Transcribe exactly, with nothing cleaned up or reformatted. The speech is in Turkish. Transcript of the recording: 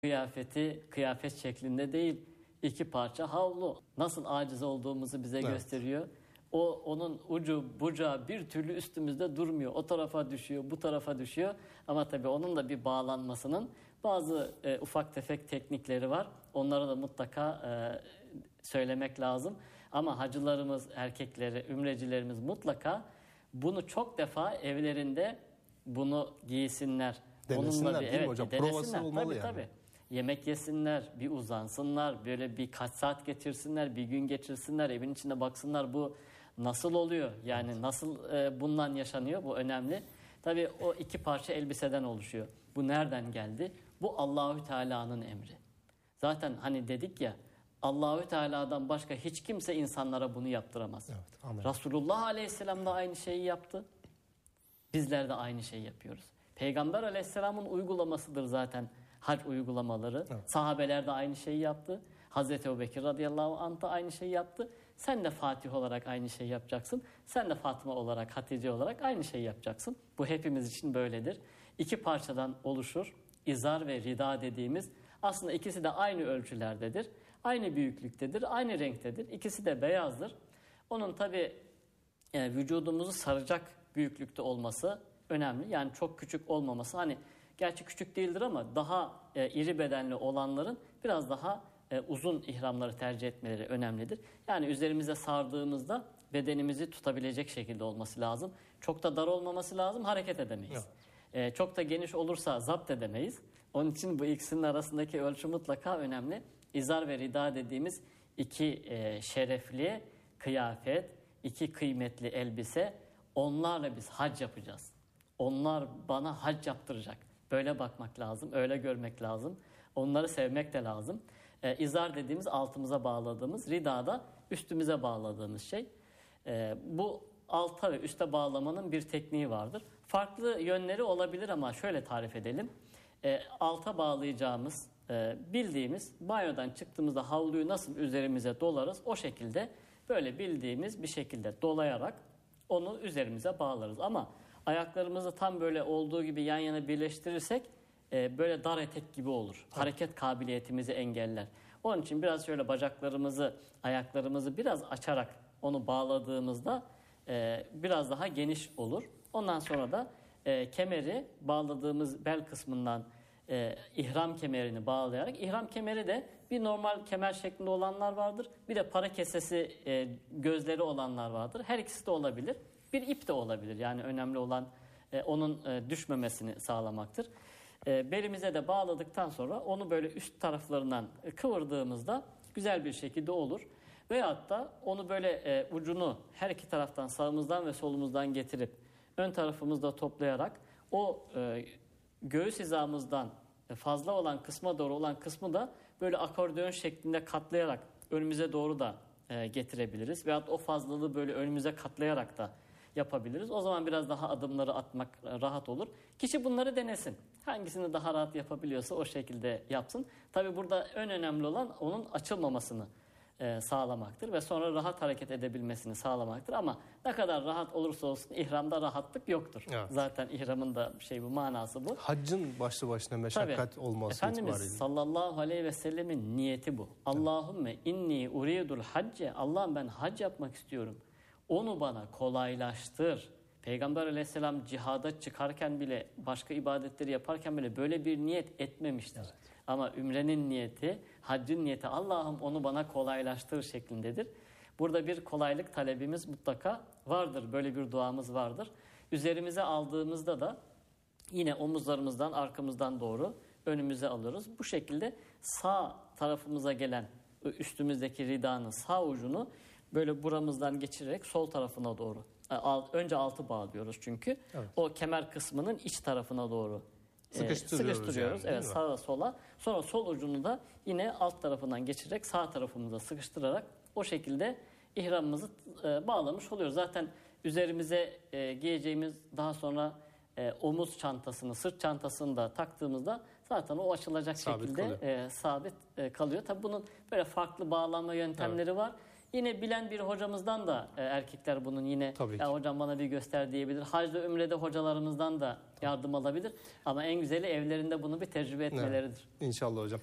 kıyafeti kıyafet şeklinde değil, iki parça havlu. Nasıl aciz olduğumuzu bize evet. gösteriyor. O onun ucu bucağı bir türlü üstümüzde durmuyor. O tarafa düşüyor, bu tarafa düşüyor. Ama tabii onun da bir bağlanmasının bazı e, ufak tefek teknikleri var. Onları da mutlaka e, söylemek lazım. Ama hacılarımız, erkekleri, ümrecilerimiz mutlaka bunu çok defa evlerinde bunu giysinler. Denesinler Onunla bir, değil evet, mi hocam? denesinler. Provası olmalı tabii, yani. Tabii. Yemek yesinler, bir uzansınlar, böyle birkaç saat geçirsinler, bir gün geçirsinler, evin içinde baksınlar bu nasıl oluyor? Yani evet. nasıl e, bundan yaşanıyor? Bu önemli. Tabii o iki parça elbiseden oluşuyor. Bu nereden geldi? Bu Allahü Teala'nın emri. Zaten hani dedik ya, Allahü Teala'dan başka hiç kimse insanlara bunu yaptıramaz. Evet, amin. Resulullah Aleyhisselam da aynı şeyi yaptı. Bizler de aynı şeyi yapıyoruz. Peygamber Aleyhisselam'ın uygulamasıdır zaten hac uygulamaları. Evet. Sahabeler de aynı şeyi yaptı. Hazreti Ebubekir radıyallahu anh da aynı şeyi yaptı. Sen de Fatih olarak aynı şeyi yapacaksın. Sen de Fatma olarak, Hatice olarak aynı şeyi yapacaksın. Bu hepimiz için böyledir. İki parçadan oluşur. İzar ve rida dediğimiz. Aslında ikisi de aynı ölçülerdedir. Aynı büyüklüktedir, aynı renktedir. İkisi de beyazdır. Onun tabii yani vücudumuzu saracak büyüklükte olması önemli. Yani çok küçük olmaması. Hani gerçi küçük değildir ama daha e, iri bedenli olanların biraz daha e, uzun ihramları tercih etmeleri önemlidir. Yani üzerimize sardığımızda bedenimizi tutabilecek şekilde olması lazım. Çok da dar olmaması lazım, hareket edemeyiz. Evet. E, çok da geniş olursa zapt edemeyiz. Onun için bu ikisinin arasındaki ölçü mutlaka önemli. İzar ve rida dediğimiz iki e, şerefli kıyafet, iki kıymetli elbise, onlarla biz hac yapacağız. Onlar bana hac yaptıracak. Böyle bakmak lazım, öyle görmek lazım. Onları sevmek de lazım. Ee, izar dediğimiz altımıza bağladığımız, rida da üstümüze bağladığımız şey. Ee, bu alta ve üste bağlamanın bir tekniği vardır. Farklı yönleri olabilir ama şöyle tarif edelim. Ee, alta bağlayacağımız, e, bildiğimiz banyodan çıktığımızda havluyu nasıl üzerimize dolarız, o şekilde böyle bildiğimiz bir şekilde dolayarak onu üzerimize bağlarız. Ama ayaklarımızı tam böyle olduğu gibi yan yana birleştirirsek e, böyle dar etek gibi olur. Evet. Hareket kabiliyetimizi engeller. Onun için biraz şöyle bacaklarımızı, ayaklarımızı biraz açarak onu bağladığımızda e, biraz daha geniş olur. Ondan sonra da e, kemeri bağladığımız bel kısmından e, ihram kemerini bağlayarak, ihram kemeri de bir normal kemer şeklinde olanlar vardır. Bir de para kesesi e, gözleri olanlar vardır. Her ikisi de olabilir. Bir ip de olabilir. Yani önemli olan e, onun e, düşmemesini sağlamaktır. E, belimize de bağladıktan sonra onu böyle üst taraflarından e, kıvırdığımızda güzel bir şekilde olur. Veyahut da onu böyle e, ucunu her iki taraftan, sağımızdan ve solumuzdan getirip ön tarafımızda toplayarak o e, göğüs hizamızdan fazla olan kısma doğru olan kısmı da böyle akordeon şeklinde katlayarak önümüze doğru da e, getirebiliriz. Veyahut o fazlalığı böyle önümüze katlayarak da yapabiliriz. O zaman biraz daha adımları atmak rahat olur. Kişi bunları denesin. Hangisini daha rahat yapabiliyorsa o şekilde yapsın. Tabii burada en önemli olan onun açılmamasını e, sağlamaktır ve sonra rahat hareket edebilmesini sağlamaktır. Ama ne kadar rahat olursa olsun ihramda rahatlık yoktur. Evet. Zaten ihramın da şey bu manası bu. Haccın başlı başına meşakkat Tabii, olması Efendimiz itibariyle. sallallahu aleyhi ve sellemin niyeti bu. Evet. Allahümme inni uridul hacce. Allah'ım ben hac yapmak istiyorum. Onu bana kolaylaştır. Peygamber aleyhisselam cihada çıkarken bile, başka ibadetleri yaparken bile böyle bir niyet etmemiştir. Evet. Ama ümrenin niyeti, haccın niyeti Allah'ım onu bana kolaylaştır şeklindedir. Burada bir kolaylık talebimiz mutlaka vardır. Böyle bir duamız vardır. Üzerimize aldığımızda da yine omuzlarımızdan, arkamızdan doğru önümüze alırız. Bu şekilde sağ tarafımıza gelen üstümüzdeki ridanın sağ ucunu böyle buramızdan geçirerek sol tarafına doğru. Önce altı bağlıyoruz çünkü. Evet. O kemer kısmının iç tarafına doğru sıkıştırıyoruz. sıkıştırıyoruz. Yani, evet, sağa sola. Sonra sol ucunu da yine alt tarafından geçirerek sağ tarafımıza sıkıştırarak o şekilde ihramımızı bağlamış oluyoruz. Zaten üzerimize giyeceğimiz daha sonra omuz çantasını, sırt çantasını da taktığımızda zaten o açılacak sabit şekilde kalıyor. E, sabit e, kalıyor. Tabii bunun böyle farklı bağlanma yöntemleri evet. var. Yine bilen bir hocamızdan da e, erkekler bunun yine Tabii ki. ya hocam bana bir göster diyebilir. Hacda, ümrede hocalarımızdan da yardım alabilir. Ama en güzeli evlerinde bunu bir tecrübe etmeleridir. Evet. İnşallah hocam.